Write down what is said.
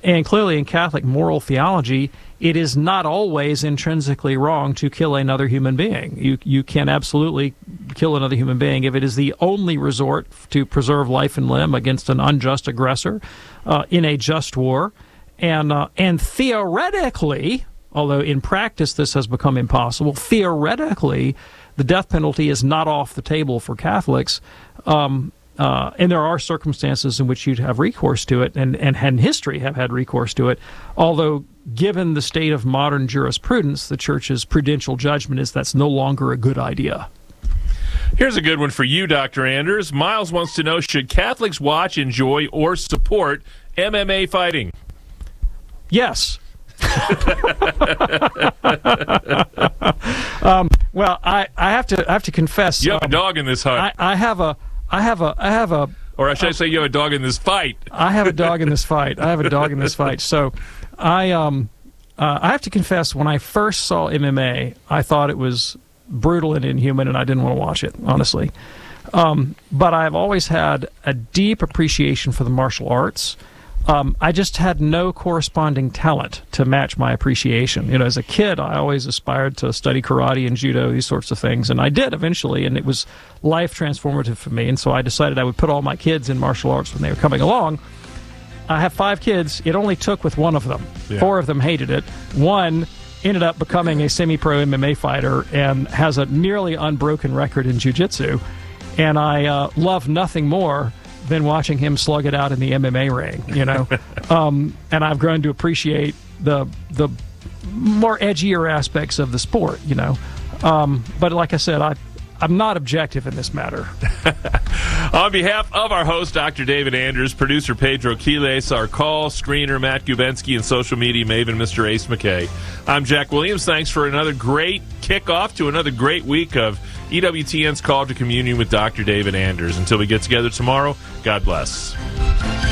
And clearly in Catholic moral theology, it is not always intrinsically wrong to kill another human being. You can absolutely kill another human being if it is the only resort to preserve life and limb against an unjust aggressor in a just war. And theoretically, although in practice this has become impossible, theoretically the death penalty is not off the table for Catholics. And there are circumstances in which you'd have recourse to it, and in history have had recourse to it, although given the state of modern jurisprudence, the Church's prudential judgment is that's no longer a good idea. Here's a good one for you, Dr. Anders. Miles wants to know, should Catholics watch, enjoy, or support MMA fighting? Yes. Well, I have to confess. You have a dog in this hunt. I have a. Or should I say you have a dog in this fight? I have a dog in this fight. So, I have to confess, when I first saw MMA, I thought it was brutal and inhuman, and I didn't want to watch it, honestly. But I've always had a deep appreciation for the martial arts. I just had no corresponding talent to match my appreciation. As a kid, I always aspired to study karate and judo, these sorts of things, and I did eventually, and it was life transformative for me. And so I decided I would put all my kids in martial arts when they were coming along. I have 5 kids. It only took with one of them. Yeah. 4 of them hated it. One ended up becoming a semi-pro MMA fighter and has a nearly unbroken record in jiu-jitsu. And I love nothing more than watching him slug it out in the MMA ring, and I've grown to appreciate the more edgier aspects of the sport, But like I said, I'm not objective in this matter. On behalf of our host, Dr. David Anders, producer Pedro Quiles, our call screener Matt Gubensky, and social media maven Mr. Ace McKay, I'm Jack Williams. Thanks for another great kickoff to another great week of EWTN's Call to Communion with Dr. David Anders. Until we get together tomorrow, God bless.